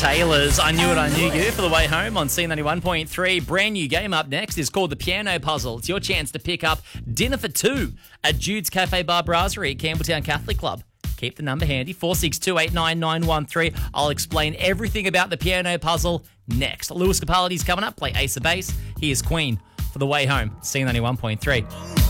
Taylor's I Knew It, I Knew You for the way home on C91.3. Brand new game up next is called The Piano Puzzle. It's your chance to pick up dinner for two at Jude's Cafe Bar Brasserie at Campbelltown Catholic Club. Keep the number handy, 46289913. I'll explain everything about the piano puzzle next. Lewis Capaldi's coming up, play Ace of Base. Here's Queen for the way home, C91.3.